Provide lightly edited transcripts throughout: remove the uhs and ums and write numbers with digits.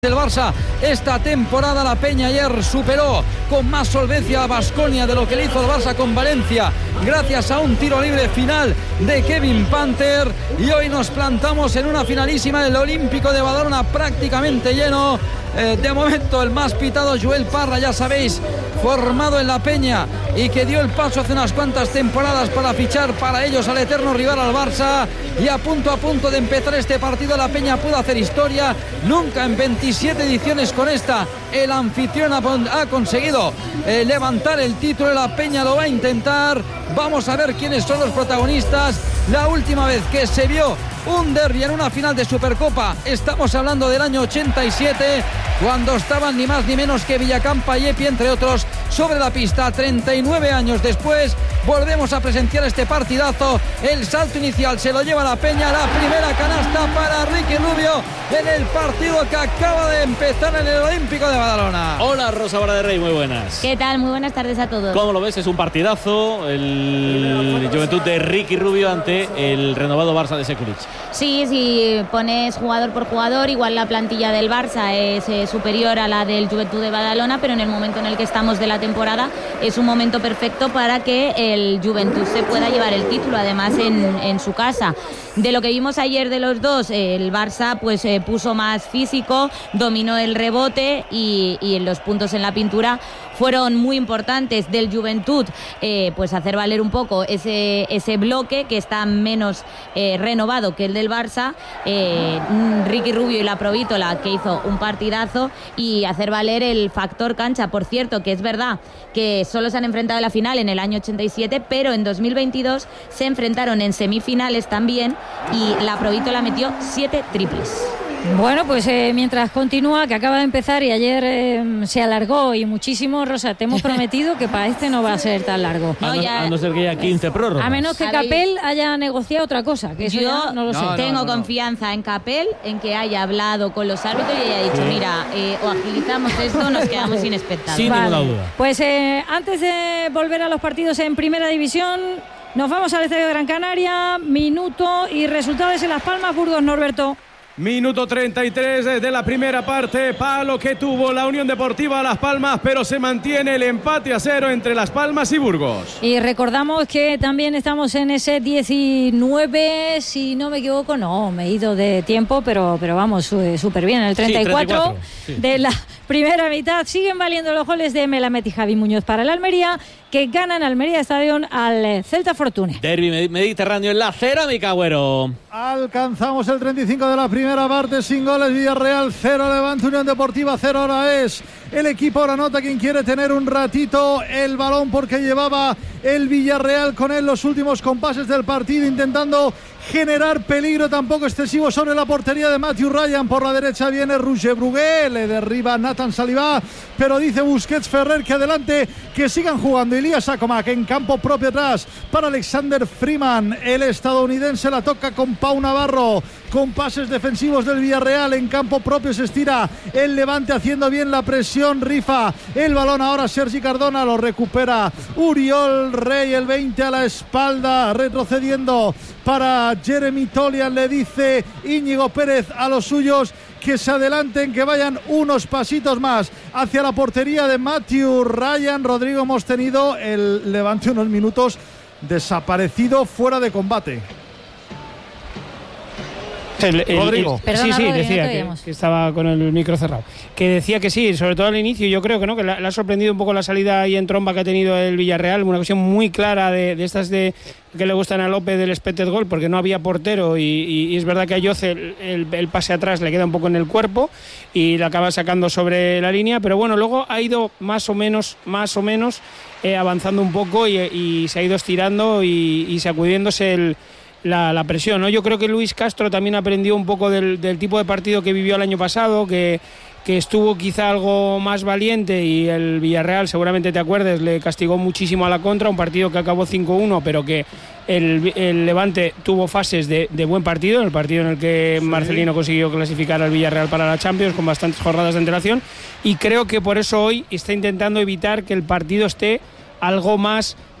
del Barça esta temporada. La Peña ayer superó con más solvencia a Baskonia de lo que le hizo el Barça con Valencia, gracias a un tiro libre final de Kevin Panther, y hoy nos plantamos en una finalísima del Olímpico de Badalona prácticamente lleno. De momento el más pitado, Joel Parra, ya sabéis, formado en la Peña y que dio el paso hace unas cuantas temporadas para fichar para ellos al eterno rival, al Barça, y a punto de empezar este partido la Peña pudo hacer historia. Nunca en 27 ediciones con esta el anfitrión ha conseguido levantar el título. La Peña lo va a intentar. Vamos a ver quiénes son los protagonistas. La última vez que se vio un derbi en una final de Supercopa, estamos hablando del año 87, cuando estaban ni más ni menos que Villacampa y Epi, entre otros, sobre la pista. 39 años después volvemos a presenciar este partidazo. El salto inicial se lo lleva la Peña, la primera canasta para Ricky Rubio en el partido que acaba de empezar en el Olímpico de Badalona. Hola, Rosa Vara de Rey, muy buenas. ¿Qué tal? Muy buenas tardes a todos. ¿Cómo lo ves? Es un partidazo el Juventud de Ricky Rubio ante el renovado Barça de Sekulic. Sí, si pones jugador por jugador, igual la plantilla del Barça es superior a la del Juventud de Badalona, pero en el momento en el que estamos de la temporada es un momento perfecto para que el Juventud se pueda llevar el título, además en su casa. De lo que vimos ayer de los dos, el Barça pues puso más físico, dominó el rebote y los puntos en la pintura fueron muy importantes. Del Juventud, pues hacer valer un poco ese bloque que está menos renovado que el del Barça. Ricky Rubio y la Provítola, que hizo un partidazo, y hacer valer el factor cancha. Por cierto, que es verdad que solo se han enfrentado en la final en el año 87, pero en 2022 se enfrentaron en semifinales también y la Provítola metió 7 triples. Bueno, pues mientras continúa, que acaba de empezar y ayer se alargó y muchísimo, Rosa, te hemos prometido que para este no va a ser tan largo. A no ser que haya 15 prórrogas. A menos que Capel haya negociado otra cosa, que eso yo no lo sé. Tengo confianza en Capel, en que haya hablado con los árbitros y haya dicho, mira, o agilizamos esto o nos quedamos sin espectáculo. Sin ninguna duda. Pues antes de volver a los partidos en Primera División, nos vamos al Estadio de Gran Canaria. Minuto y resultados en Las Palmas, Burgos, Norberto. Minuto 33 de la primera parte, palo que tuvo la Unión Deportiva Las Palmas, pero se mantiene el empate a 0 entre Las Palmas y Burgos. Y recordamos que también estamos en ese 19, si no me equivoco, no, me he ido de tiempo, pero vamos, súper bien, el 34, sí. De la primera mitad. Siguen valiendo los goles de Melamed y Javi Muñoz para el Almería, que ganan Almería Stadium al Celta Fortune. Derbi mediterráneo en la cerámica, Agüero. Alcanzamos el 35 de la primera parte, sin goles. Villarreal 0, Levante, Unión Deportiva 0. Ahora es el equipo, ahora nota quien quiere tener un ratito el balón, porque llevaba el Villarreal con él los últimos compases del partido, intentando generar peligro tampoco excesivo sobre la portería de Matthew Ryan. Por la derecha viene Roger Brugué, le derriba Nathan Salivá, pero dice Busquets Ferrer que adelante, que sigan jugando. Ilías Akomak en campo propio atrás para Alexander Freeman, el estadounidense, la toca con Pau Navarro, con pases defensivos del Villarreal. En campo propio se estira el Levante haciendo bien la presión, rifa el balón ahora Sergi Cardona, lo recupera Uriol Rey, el 20 a la espalda, retrocediendo para Jeremy Tolian. Le dice Íñigo Pérez a los suyos que se adelanten, que vayan unos pasitos más hacia la portería de Matthew Ryan. Rodrigo, hemos tenido el Levante unos minutos desaparecido, fuera de combate. Rodrigo. Perdona, sí, Rodrigo, decía que estaba con el micro cerrado. Que decía que sí, sobre todo al inicio, yo creo que no, que le ha sorprendido un poco la salida ahí en tromba que ha tenido el Villarreal, una ocasión muy clara de estas de que le gustan a López del expected goal, porque no había portero y es verdad que a Yoce el pase atrás le queda un poco en el cuerpo y la acaba sacando sobre la línea, pero bueno, luego ha ido más o menos avanzando un poco y se ha ido estirando y sacudiéndose la presión, ¿no? Yo creo que Luis Castro también aprendió un poco del tipo de partido que vivió el año pasado, que estuvo quizá algo más valiente, y el Villarreal, seguramente te acuerdes, le castigó muchísimo a la contra, un partido que acabó 5-1, pero que el Levante tuvo fases de buen partido, en el partido en el que Marcelino consiguió clasificar al Villarreal para la Champions con bastantes jornadas de antelación, y creo que por eso hoy está intentando evitar que el partido esté algo más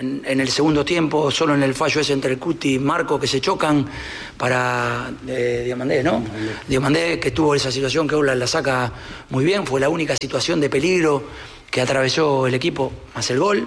en el segundo tiempo, solo en el fallo ese entre el Cuti y Marco que se chocan para Diomandé, ¿no? Diomandé, que tuvo esa situación que Oblak la saca muy bien, fue la única situación de peligro que atravesó el equipo, más el gol.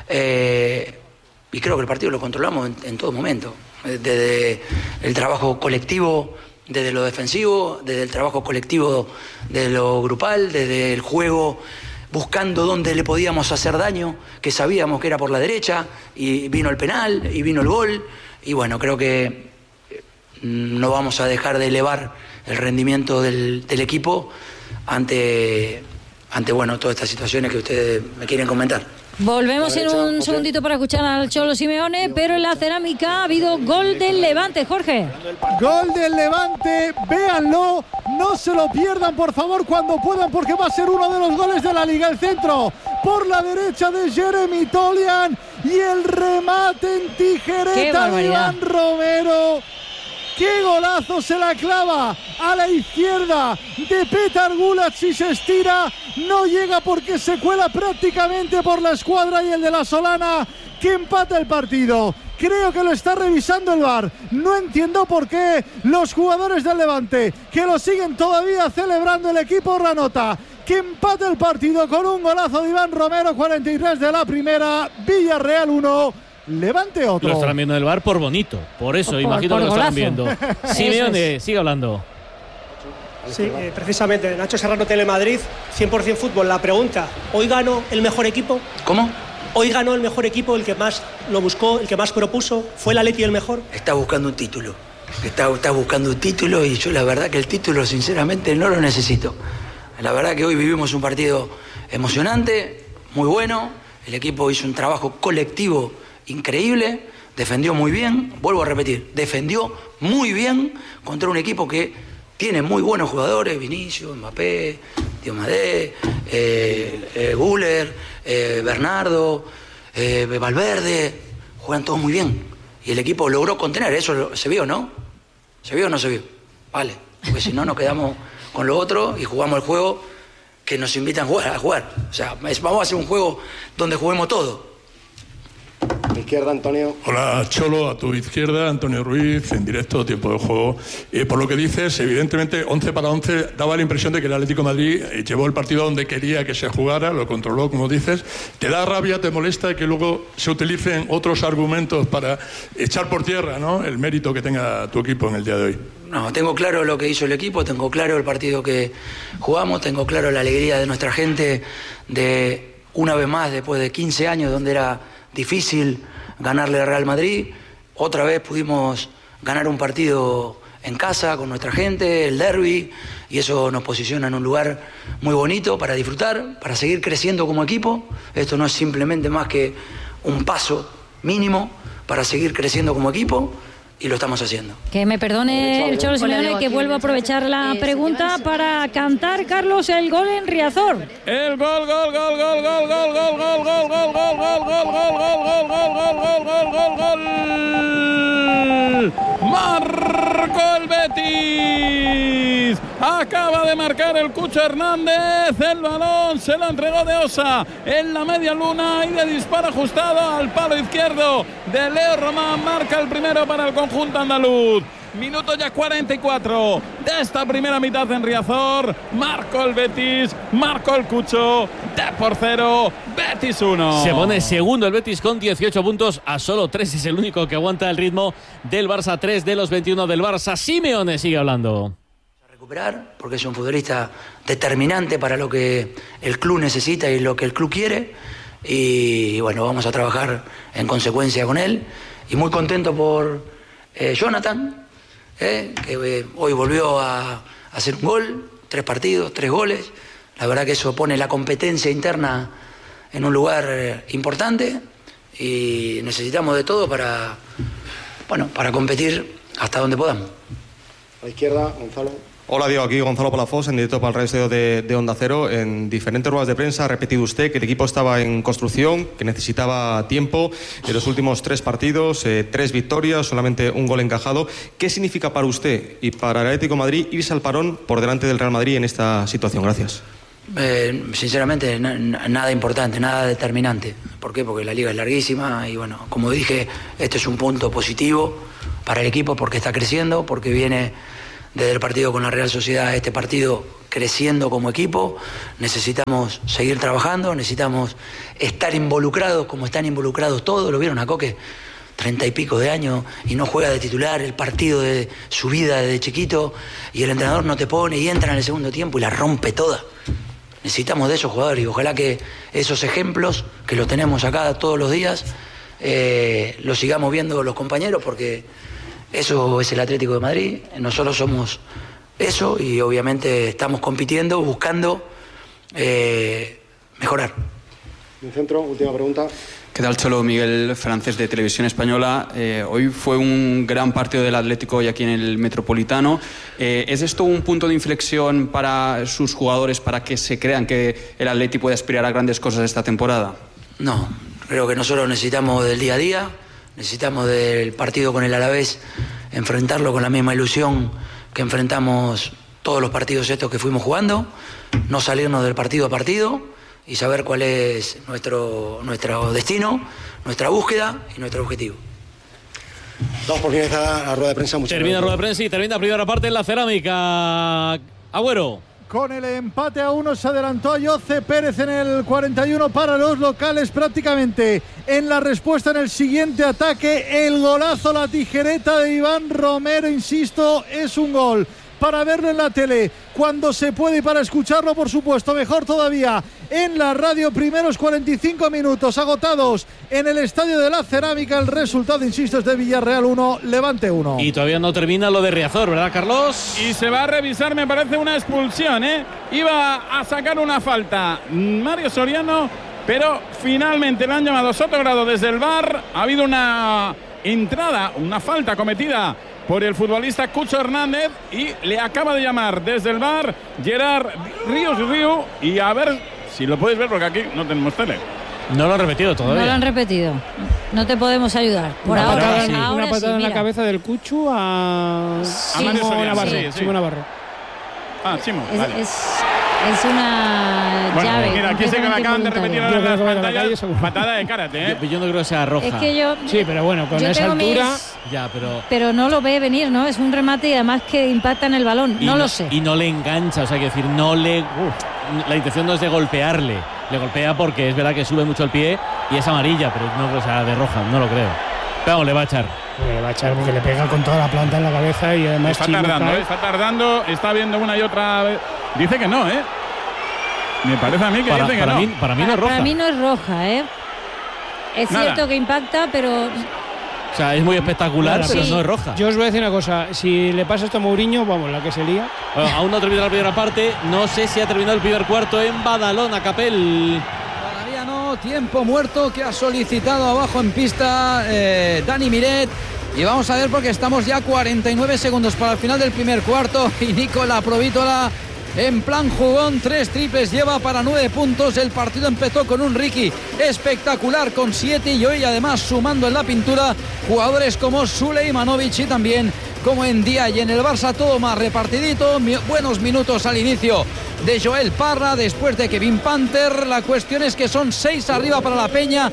Y creo que el partido lo controlamos en todo momento, desde el trabajo colectivo, desde lo defensivo, desde el trabajo colectivo de lo grupal, desde el juego buscando dónde le podíamos hacer daño, que sabíamos que era por la derecha, y vino el penal, y vino el gol, y bueno, creo que no vamos a dejar de elevar el rendimiento del equipo ante bueno, todas estas situaciones que ustedes me quieren comentar. Volvemos en un segundito para escuchar al Cholo Simeone, pero en la cerámica ha habido gol del Levante, Jorge. Gol del Levante, véanlo, no se lo pierdan por favor cuando puedan, porque va a ser uno de los goles de la Liga. El centro por la derecha de Jeremy Tolian y el remate en tijereta de Iván Romero. ¡Qué golazo! Se la clava a la izquierda de Petar Gulac y se estira. No llega porque se cuela prácticamente por la escuadra y el de la Solana, que empata el partido. Creo que lo está revisando el VAR. No entiendo por qué los jugadores del Levante, que lo siguen todavía celebrando, el equipo Ranota, que empata el partido con un golazo de Iván Romero, 43 de la primera. Villarreal 1. Levante otro. Lo estarán viendo en el VAR por bonito. Por eso, imagino que lo estarán viendo. Simeone, sigue hablando. Sí, precisamente. Nacho Serrano, Telemadrid, 100% fútbol. La pregunta, ¿hoy ganó el mejor equipo? ¿Cómo? Hoy ganó el mejor equipo, el que más lo buscó, el que más propuso. ¿Fue el Atleti el mejor? Está buscando un título. Está buscando un título y yo la verdad que el título sinceramente no lo necesito. La verdad que hoy vivimos un partido emocionante, muy bueno. El equipo hizo un trabajo colectivo increíble, defendió muy bien, vuelvo a repetir, defendió muy bien contra un equipo que tiene muy buenos jugadores, Vinicius, Mbappé, Diomadé, Güler, Bernardo, Valverde, juegan todos muy bien y el equipo logró contener, eso se vio, ¿no? ¿Se vio o no se vio? Vale, porque si no nos quedamos con lo otro y jugamos el juego que nos invitan a jugar. O sea, vamos a hacer un juego donde juguemos todo. Izquierda, Antonio. Hola, Cholo, a tu izquierda, Antonio Ruiz, en directo, tiempo de juego. Por lo que dices, evidentemente, 11 para 11, daba la impresión de que el Atlético de Madrid llevó el partido donde quería que se jugara, lo controló, como dices. ¿Te da rabia, te molesta que luego se utilicen otros argumentos para echar por tierra, ¿no?, el mérito que tenga tu equipo en el día de hoy? No, tengo claro lo que hizo el equipo, tengo claro el partido que jugamos, tengo claro la alegría de nuestra gente de, una vez más, después de 15 años donde era difícil ganarle al Real Madrid, otra vez pudimos ganar un partido en casa con nuestra gente, el derbi, y eso nos posiciona en un lugar muy bonito para disfrutar, para seguir creciendo como equipo. Esto no es simplemente más que un paso mínimo para seguir creciendo como equipo. Y lo estamos haciendo. Que me perdone el Cholo Simeone, que vuelvo a aprovechar la pregunta para cantar, Carlos, el gol en Riazor. El gol, gol, gol, gol, gol, gol, gol, gol, gol, gol, gol, gol, gol, gol, gol, gol, gol. Marcó el Betis. Acaba de marcar el Cucho Hernández. El balón se lo entregó de Osa en la media luna y de disparo ajustado al palo izquierdo de Leo Román. Marca el primero para el conjunto andaluz. Minuto ya 44 de esta primera mitad en Riazor. Marcó el Betis, marcó el Cucho. D-0, Betis 1. Se pone segundo el Betis con 18 puntos a solo 3. Es el único que aguanta el ritmo del Barça. 3 de los 21 del Barça. Simeone sigue hablando. Recuperar, porque es un futbolista determinante para lo que el club necesita y lo que el club quiere. Y bueno, vamos a trabajar en consecuencia con él. Y muy contento por Jonathan, que hoy volvió a hacer un gol, 3 partidos, 3 goles. La verdad que eso pone la competencia interna en un lugar importante y necesitamos de todo para competir hasta donde podamos. A la izquierda, Gonzalo. Hola Diego, aquí Gonzalo Palafox, en directo para el radio de Onda Cero. En diferentes ruedas de prensa ha repetido usted que el equipo estaba en construcción, que necesitaba tiempo. En los últimos 3 partidos, 3 victorias, solamente un gol encajado. ¿Qué significa para usted y para el Atlético de Madrid irse al parón por delante del Real Madrid en esta situación? Gracias. Sinceramente, nada importante, nada determinante. ¿Por qué? Porque la liga es larguísima y bueno, como dije, este es un punto positivo para el equipo porque está creciendo, porque viene desde el partido con la Real Sociedad este partido creciendo como equipo. Necesitamos seguir trabajando, necesitamos estar involucrados como están involucrados todos. ¿Lo vieron a Coque? 30 y pico de años y no juega de titular el partido de su vida desde chiquito y el entrenador no te pone y entra en el segundo tiempo y la rompe toda. Necesitamos de esos jugadores y ojalá que esos ejemplos que los tenemos acá todos los días los sigamos viendo los compañeros, porque eso es el Atlético de Madrid. Nosotros somos eso y obviamente estamos compitiendo, buscando mejorar. En centro, última pregunta. ¿Qué tal, Cholo? Miguel Francés, de Televisión Española. Hoy fue un gran partido del Atlético hoy aquí en el Metropolitano. ¿Es esto un punto de inflexión para sus jugadores, para que se crean que el Atleti puede aspirar a grandes cosas esta temporada? No, creo que nosotros necesitamos del día a día, necesitamos del partido con el Alavés, enfrentarlo con la misma ilusión que enfrentamos todos los partidos estos que fuimos jugando, no salirnos del partido a partido y saber cuál es nuestro destino, nuestra búsqueda y nuestro objetivo. Damos por finalizada la rueda de prensa. Termina la rueda de prensa y termina la primera parte en la cerámica. Agüero. Con el empate a 1 se adelantó a Yoce Pérez en el 41 para los locales prácticamente. En la respuesta en el siguiente ataque, el golazo, la tijereta de Iván Romero, insisto, es un gol para verlo en la tele cuando se puede y para escucharlo, por supuesto, mejor todavía en la radio. Primeros 45 minutos agotados en el Estadio de la Cerámica. El resultado, insisto, es de Villarreal 1, Levante 1. Y todavía no termina lo de Riazor, ¿verdad, Carlos? Y se va a revisar, me parece, una expulsión, ¿eh? Iba a sacar una falta Mario Soriano, pero finalmente le han llamado Sotogrado desde el VAR. Ha habido una entrada, una falta cometida por el futbolista Cucho Hernández y le acaba de llamar desde el VAR Gerard Ríos y a ver si lo podéis ver porque aquí no tenemos tele. No lo han repetido todavía. No lo han repetido. No te podemos ayudar. Por una ahora, patada, sí. Una patada en la mira. cabeza del Cuchu a Chimo Navarro. Sí. Chimo Navarro. Ah, Chimo, vale. Es una llave. Mira, aquí se me acaban de repetir ahora las pantallas. Patada de karate, ¿eh? Yo no creo que sea roja. Es que yo, sí, pero bueno, con esa altura. Ya, pero no lo ve venir, ¿no? Es un remate y además que impacta en el balón. No lo sé. Y no le engancha, o sea, hay que decir, no le. La intención no es de golpearle. Le golpea porque es verdad que sube mucho el pie y es amarilla, pero no creo que sea de roja, no lo creo. Pero le va a echar. Le va a echar porque le pega con toda la planta en la cabeza y además está tardando, está viendo una y otra vez. Dice que no, ¿eh? Me parece a mí que dice que no. Para mí no es roja. Para mí no es roja, ¿eh? Es cierto que impacta, pero... O sea, es muy espectacular, pero no es roja. Yo os voy a decir una cosa. Si le pasa esto a Mourinho, vamos, la que se lía. Bueno, aún no ha terminado la primera parte. No sé si ha terminado el primer cuarto en Badalona, Capel. Todavía no. Tiempo muerto que ha solicitado abajo en pista Dani Miret. Y vamos a ver porque estamos ya 49 segundos para el final del primer cuarto. Y Nicola Provítola en plan jugón, 3 triples, lleva para 9 puntos. El partido empezó con un Ricky espectacular con 7 y hoy además sumando en la pintura jugadores como Sulejmanovic y también como en Día. Y en el Barça todo más repartidito, buenos minutos al inicio de Joel Parra, después de Kevin Panther. La cuestión es que son 6 arriba para la Peña,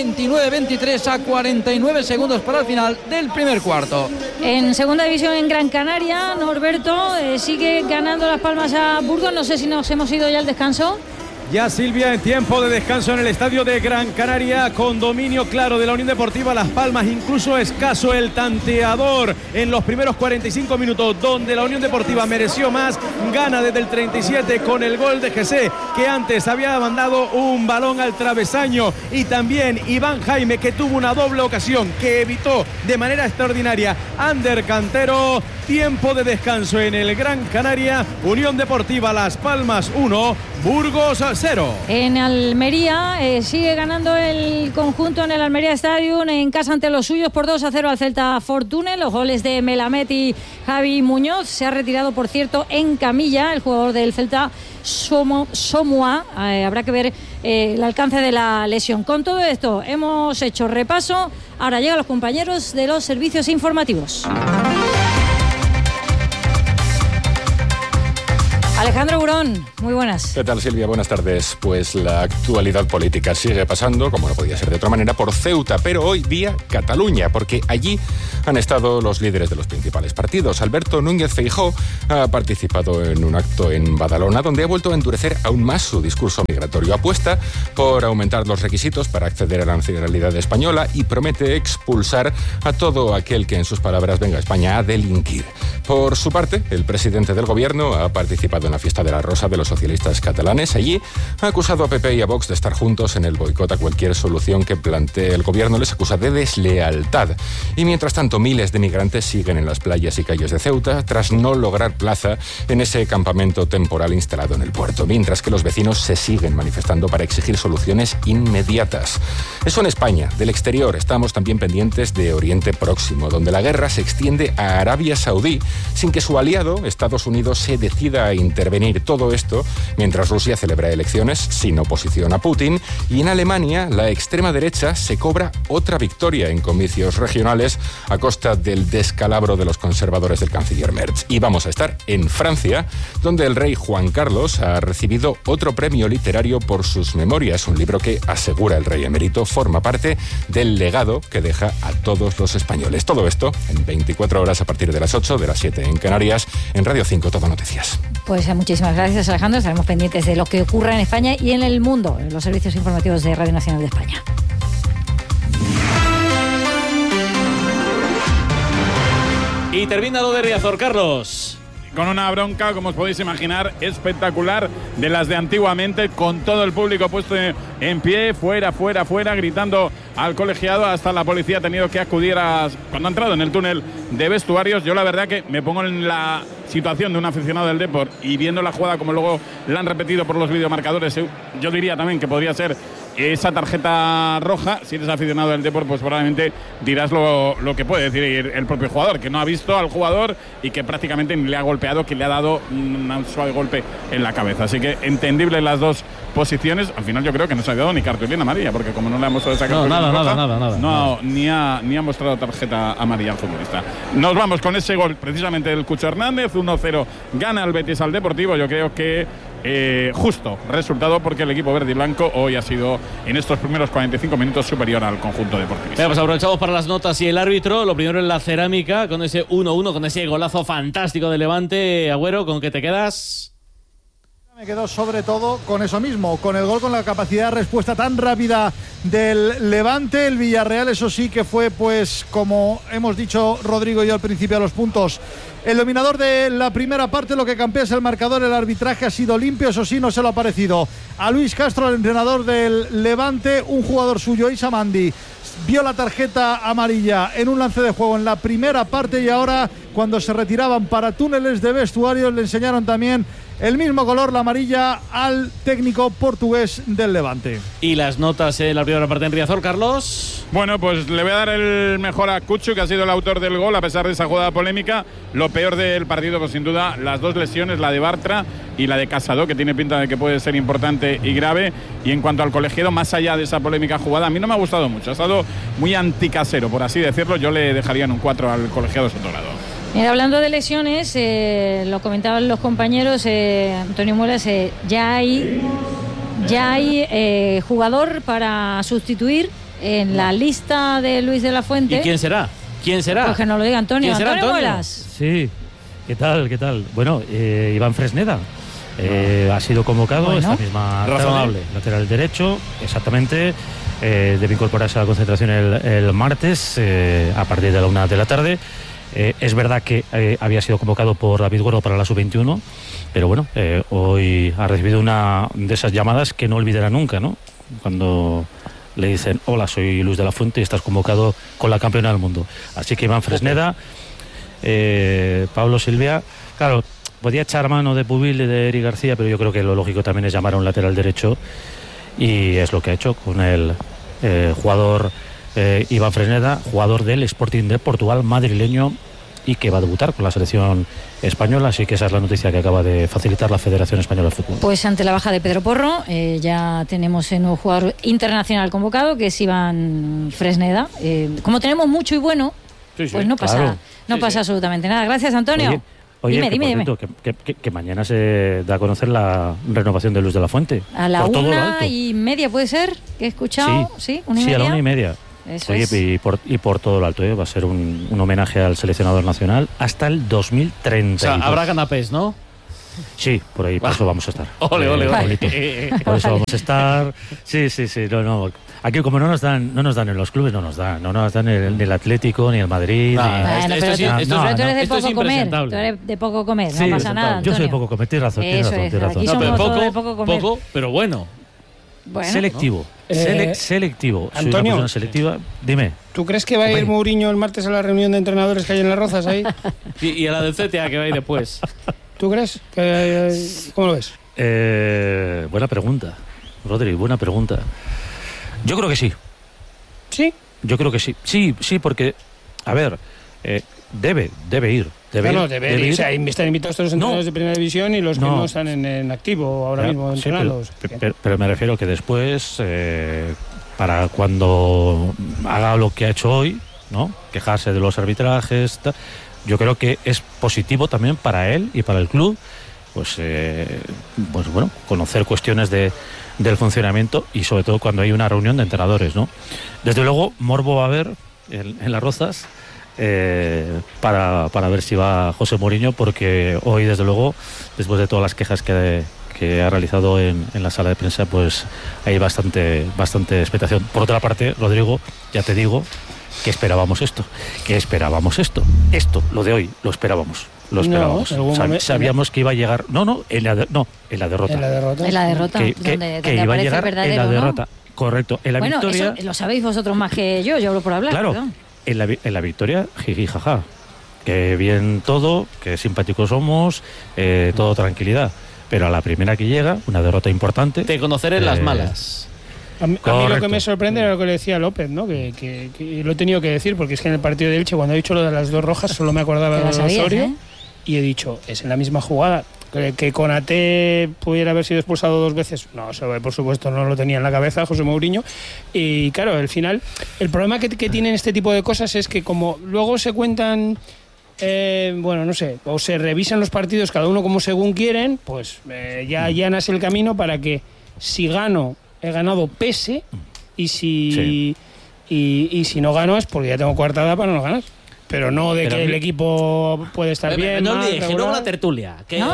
29-23 a 49 segundos para el final del primer cuarto. En segunda división en Gran Canaria, Norberto, sigue ganando Las Palmas a Burgos. No sé si nos hemos ido ya al descanso. Ya, Silvia, en tiempo de descanso en el estadio de Gran Canaria, con dominio claro de la Unión Deportiva Las Palmas, incluso escaso el tanteador en los primeros 45 minutos, donde la Unión Deportiva mereció más, gana desde el 37 con el gol de Jesse, que antes había mandado un balón al travesaño, y también Iván Jaime, que tuvo una doble ocasión, que evitó de manera extraordinaria Ander Cantero. Tiempo de descanso en el Gran Canaria, Unión Deportiva Las Palmas 1, Burgos 0. En Almería sigue ganando el conjunto en el Almería Stadium en casa ante los suyos por 2-0 al Celta Fortune. Los goles de Melamed y Javi Muñoz. Se ha retirado, por cierto, en camilla el jugador del Celta, Somua. Habrá que ver el alcance de la lesión. Con todo esto hemos hecho repaso. Ahora llegan los compañeros de los servicios informativos. Alejandro Burón, muy buenas. ¿Qué tal, Silvia? Buenas tardes. Pues la actualidad política sigue pasando, como no podía ser de otra manera, por Ceuta, pero hoy vía Cataluña, porque allí han estado los líderes de los principales partidos. Alberto Núñez Feijóo ha participado en un acto en Badalona, donde ha vuelto a endurecer aún más su discurso migratorio. Apuesta por aumentar los requisitos para acceder a la nacionalidad española y promete expulsar a todo aquel que, en sus palabras, venga a España a delinquir. Por su parte, el presidente del gobierno ha participado en la fiesta de la Rosa de los socialistas catalanes. Allí ha acusado a PP y a Vox de estar juntos en el boicot a cualquier solución que plantee el gobierno. Les acusa de deslealtad. Y mientras tanto, miles de migrantes siguen en las playas y calles de Ceuta tras no lograr plaza en ese campamento temporal instalado en el puerto, mientras que los vecinos se siguen manifestando para exigir soluciones inmediatas. Eso en España. Del exterior estamos también pendientes de Oriente Próximo, donde la guerra se extiende a Arabia Saudí sin que su aliado, Estados Unidos, se decida a intervenir. Todo esto mientras Rusia celebra elecciones sin oposición a Putin, y en Alemania la extrema derecha se cobra otra victoria en comicios regionales a costa del descalabro de los conservadores del canciller Merz. Y vamos a estar en Francia, donde el rey Juan Carlos ha recibido otro premio literario por sus memorias, un libro que, asegura el rey emérito, forma parte del legado que deja a todos los españoles. Todo esto en 24 horas a partir de las 8, de las 7 en Canarias, en Radio 5 Todo Noticias. Pues muchísimas gracias, Alejandro. Estaremos pendientes de lo que ocurra en España y en el mundo, en los servicios informativos de Radio Nacional de España. Y termina lo de Riazor, Carlos. Con una bronca, como os podéis imaginar, espectacular, de las de antiguamente, con todo el público puesto en pie, fuera, gritando al colegiado. Hasta la policía ha tenido que acudir cuando ha entrado en el túnel de vestuarios. Yo la verdad que me pongo en la situación de un aficionado del Depor y viendo la jugada como luego la han repetido por los videomarcadores, yo diría también que podría ser esa tarjeta roja. Si eres aficionado del Depor, pues probablemente dirás lo que puede decir el propio jugador, que no ha visto al jugador y que prácticamente ni le ha golpeado, que le ha dado un suave golpe en la cabeza. Así que entendible las dos posiciones. Al final yo creo que no se ha dado ni cartulina amarilla, porque como no le ha mostrado esa cartulina roja, nada. Ni ha mostrado tarjeta amarilla al futbolista. Nos vamos con ese gol precisamente del Cucho Hernández. 1-0 gana el Betis al Deportivo. Yo creo que justo resultado, porque el equipo verde y blanco hoy ha sido en estos primeros 45 minutos superior al conjunto deportivista. Pues aprovechamos para las notas y el árbitro. Lo primero en la cerámica, con ese 1-1, con ese golazo fantástico de Levante. Agüero, ¿con qué te quedas? Me quedo sobre todo con eso mismo, con el gol, con la capacidad de respuesta tan rápida del Levante. El Villarreal, eso sí que fue, pues, como hemos dicho Rodrigo y yo al principio de los puntos, el dominador de la primera parte. Lo que campea es el marcador. El arbitraje ha sido limpio, eso sí, no se lo ha parecido a Luis Castro, el entrenador del Levante. Un jugador suyo, Issa Mandi, vio la tarjeta amarilla en un lance de juego en la primera parte, y ahora, cuando se retiraban para túneles de vestuarios, le enseñaron también el mismo color, la amarilla, al técnico portugués del Levante. ¿Y las notas en la primera parte en Riazor, Carlos? Bueno, pues le voy a dar el mejor a Cucho, que ha sido el autor del gol, a pesar de esa jugada polémica. Lo peor del partido, pues sin duda, las dos lesiones, la de Bartra y la de Casado, que tiene pinta de que puede ser importante y grave. Y en cuanto al colegiado, más allá de esa polémica jugada, a mí no me ha gustado mucho. Ha estado muy anticasero, por así decirlo. Yo le dejaría en un 4 al colegiado Sotogrado. Mira, hablando de lesiones, lo comentaban los compañeros, Antonio Muelas, ya hay jugador para sustituir en la lista de Luis de la Fuente. ¿Y quién será? Pues que nos lo diga Antonio. Antonio Muelas. Sí, ¿qué tal? Bueno, Iván Fresneda ha sido convocado, esta misma tarde, lateral derecho, exactamente. Debe incorporarse a la concentración el martes a partir de la 1 de la tarde. Es verdad que había sido convocado por David Gordo para la sub-21, pero bueno, hoy ha recibido una de esas llamadas que no olvidará nunca, ¿no? Cuando le dicen: hola, soy Luis de la Fuente y estás convocado con la campeona del mundo. Así que Iván Fresneda, Pablo Silvia, claro, podía echar mano de Pubil y de Eric García, pero yo creo que lo lógico también es llamar a un lateral derecho, y es lo que ha hecho con el jugador Iván Fresneda, jugador del Sporting de Portugal, madrileño, y que va a debutar con la selección española. Así que esa es la noticia que acaba de facilitar la Federación Española de Fútbol. Pues ante la baja de Pedro Porro, ya tenemos un nuevo jugador internacional convocado, que es Iván Fresneda. Como tenemos mucho y bueno, pues no pasa absolutamente nada. Gracias, Antonio. Oye, dime. Que mañana se da a conocer la renovación de Luis de la Fuente. A la 1:30 puede ser, que he escuchado. Sí, 1:30. Sí, a la 1:30. Eso Oye, es. y por todo lo alto, va a ser un homenaje al seleccionador nacional hasta el 2030. O sea, habrá canapés, ¿no? Sí, por ahí, por eso vamos a estar. Ole. Por eso vamos a estar. Sí. No. Aquí como no nos dan en los clubes, no nos dan ni el Atlético, ni el Madrid. Tú eres de poco comer. Tú eres de poco comer, no pasa nada, Antonio. Yo soy de poco comer, tienes razón. Aquí somos todos de poco comer. Poco, pero bueno. Selectivo. Selectivo. Soy Antonio, una persona selectiva. Dime. ¿Tú crees que va a ir Mourinho el martes a la reunión de entrenadores que hay en Las Rozas ahí? Y a la del CTA que va a ir después. ¿Tú crees? ¿Cómo lo ves? Buena pregunta, Rodri, buena pregunta. Yo creo que sí. ¿Sí? Yo creo que sí. Sí, porque, a ver, debe ir. Debe ir. O sea, están invitados todos los entrenadores de primera división y los que no están en activo ahora mismo entrenados. Pero me refiero que después, para cuando haga lo que ha hecho hoy, ¿no? Quejarse de los arbitrajes, yo creo que es positivo también para él y para el club, pues bueno, conocer cuestiones del funcionamiento y sobre todo cuando hay una reunión de entrenadores, ¿no? Desde luego, morbo va a haber en Las Rozas para ver si va José Mourinho, porque hoy, desde luego, después de todas las quejas que ha realizado en la sala de prensa, pues hay bastante expectación. Por otra parte, Rodrigo, ya te digo que esperábamos esto. Esto, lo de hoy, lo esperábamos. Sabíamos que iba a llegar. En la derrota. En la derrota. Que iba a llegar en la derrota. ¿No? Correcto. En la victoria. Eso lo sabéis vosotros más que yo hablo por hablar. Claro. Perdón. En la victoria, jiji, jaja. Que bien todo, que simpáticos somos, todo tranquilidad. Pero a la primera que llega, una derrota importante. Te conoceré las malas. A mí lo que me sorprende era lo que le decía López, ¿no? Que lo he tenido que decir, porque es que en el partido de Elche, cuando he dicho lo de las 2 rojas, solo me acordaba de Osorio. Y he dicho, es en la misma jugada. Que Konaté pudiera haber sido expulsado 2 veces, no, eso por supuesto no lo tenía en la cabeza José Mourinho. Y claro, al final, el problema que tienen este tipo de cosas es que como luego se cuentan, no sé, o se revisan los partidos cada uno como según quieren, pues ya allanas el camino para que si gano, he ganado pese, y si no gano es porque ya tengo coartada para no ganar. Pero no de que el equipo puede estar bien. No olvides que luego la tertulia. Pero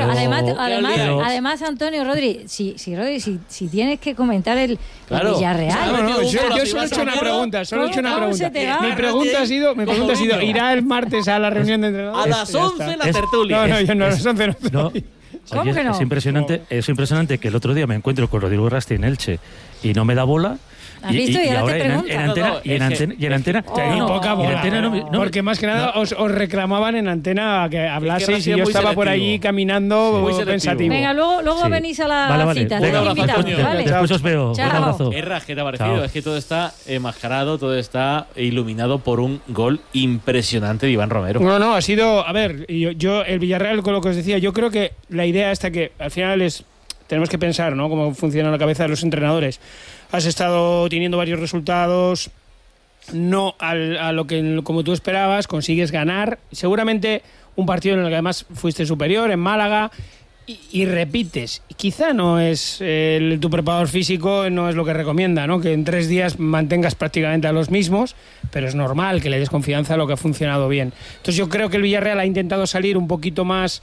además, Antonio, Rodri, si tienes que comentar el Villarreal. Yo solo he hecho una pregunta. Mi pregunta ha sido, ¿irá el martes a la reunión de entrenadores? A las 11 la tertulia. No, yo no, a las 11 no. ¿Cómo que no? Es impresionante que el otro día me encuentro con Rodrigo Rasti en Elche y no me da bola. ¿Has visto? Y ahora te preguntan. En antena poca bola. Porque más que nada os reclamaban en antena que hablaseis y yo estaba por allí caminando pensativo. Venga, luego venís a la cita. Después os veo. Un abrazo. Erras, ¿qué te ha parecido? Es que todo está enmascarado, todo está iluminado por un gol impresionante de Iván Romero. No, ha sido... A ver, yo el Villarreal, con lo que os decía, yo creo que la idea esta que al final tenemos que pensar, ¿no? Cómo funciona la cabeza de los entrenadores. Has estado teniendo varios resultados, no a lo que como tú esperabas, consigues ganar. Seguramente un partido en el que además fuiste superior, en Málaga, y repites. Quizá no es tu preparador físico, no es lo que recomienda, ¿no? Que en 3 días mantengas prácticamente a los mismos, pero es normal que le des confianza a lo que ha funcionado bien. Entonces yo creo que el Villarreal ha intentado salir un poquito más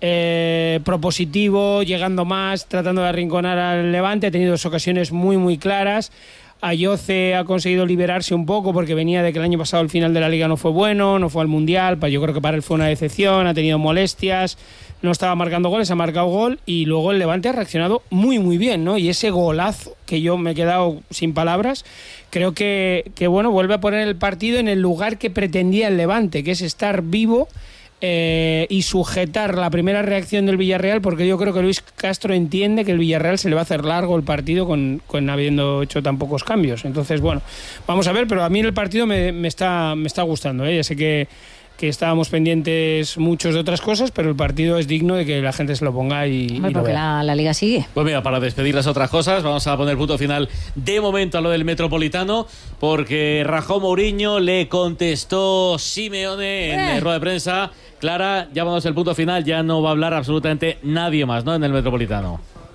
propositivo, llegando más, tratando de arrinconar al Levante. Ha tenido 2 ocasiones muy muy claras. Ayoce ha conseguido liberarse un poco porque venía de que el año pasado el final de la Liga no fue bueno, no fue al Mundial, yo creo que para él fue una decepción, ha tenido molestias, no estaba marcando goles, ha marcado gol, y luego el Levante ha reaccionado muy muy bien, ¿no? Y ese golazo, que yo me he quedado sin palabras, creo que vuelve a poner el partido en el lugar que pretendía el Levante, que es estar vivo y sujetar la primera reacción del Villarreal, porque yo creo que Luis Castro entiende que el Villarreal se le va a hacer largo el partido con habiendo hecho tan pocos cambios. Entonces, vamos a ver, pero a mí el partido me está gustando, ¿eh? Ya sé que que estábamos pendientes muchos de otras cosas, pero el partido es digno de que la gente se lo ponga y lo vea. La Liga sigue. Pues mira, para despedir las otras cosas, vamos a poner punto final de momento a lo del Metropolitano, porque rajó Mourinho, le contestó Simeone en rueda de prensa. Clara, ya vamos al punto final, ya no va a hablar absolutamente nadie más, ¿no?, en el Metropolitano.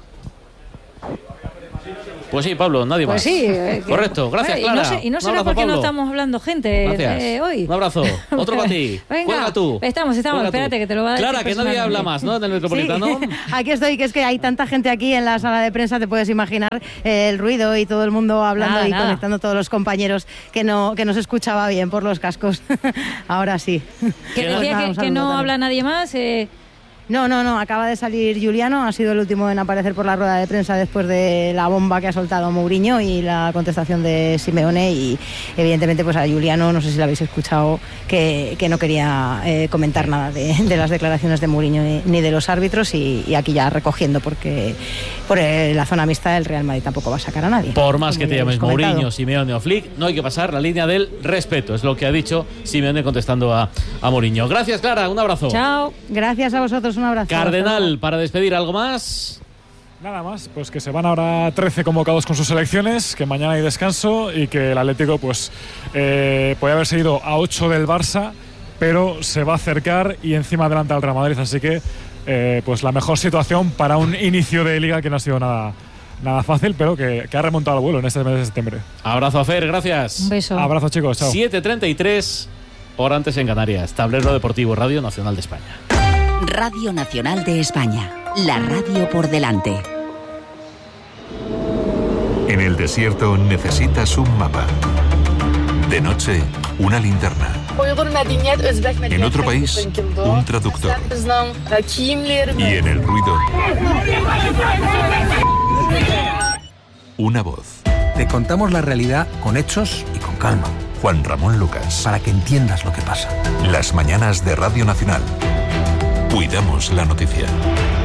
Pues sí, Pablo, nadie más. Pues sí. Correcto, gracias, Clara. Y no será porque no estamos hablando gente hoy. Un abrazo. Otro para ti. Venga, cuelga tú. Estamos. Espérate, que te lo va a decir. Clara, que nadie habla más, ¿no?, en el Metropolitano. Sí. Aquí estoy, que es que hay tanta gente aquí en la sala de prensa, te puedes imaginar el ruido y todo el mundo hablando conectando todos los compañeros que no se escuchaba bien por los cascos. Ahora sí. Que decía que no habla nadie más. No, acaba de salir Giuliano, ha sido el último en aparecer por la rueda de prensa después de la bomba que ha soltado Mourinho y la contestación de Simeone, y evidentemente pues a Giuliano, no sé si lo habéis escuchado, que no quería comentar nada de las declaraciones de Mourinho ni de los árbitros, y aquí ya recogiendo, porque por la zona mixta el Real Madrid tampoco va a sacar a nadie. Por más que te llames Mourinho, Simeone o Flick, no hay que pasar la línea del respeto, es lo que ha dicho Simeone contestando a Mourinho. Gracias, Clara, un abrazo. Chao, gracias a vosotros. Un abrazo. Cardenal, para despedir, ¿algo más? Nada más, pues que se van ahora 13 convocados con sus selecciones, que mañana hay descanso y que el Atlético pues puede haberse ido a 8 del Barça, pero se va a acercar y encima adelanta al Real Madrid, así que pues la mejor situación para un inicio de liga que no ha sido nada fácil, pero que ha remontado al vuelo en este mes de septiembre. Abrazo a Fer, gracias. Un beso. Abrazo, chicos, chao. 7:33, hora antes en Canarias. Tablero Deportivo, Radio Nacional de España. Radio Nacional de España, la radio por delante. En el desierto necesitas un mapa. De noche, una linterna. En otro país, un traductor. Y en el ruido, una voz. Te contamos la realidad con hechos y con calma. Juan Ramón Lucas. Para que entiendas lo que pasa. Las mañanas de Radio Nacional. Cuidamos la noticia.